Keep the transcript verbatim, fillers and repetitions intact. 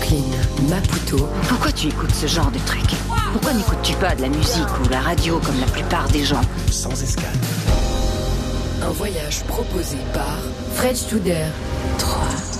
Brooklyn, Maputo. Pourquoi tu écoutes ce genre de truc? Pourquoi n'écoutes-tu pas de la musique ou la radio comme la plupart des gens? Sans escale. Un voyage proposé par Fred Studer. trois.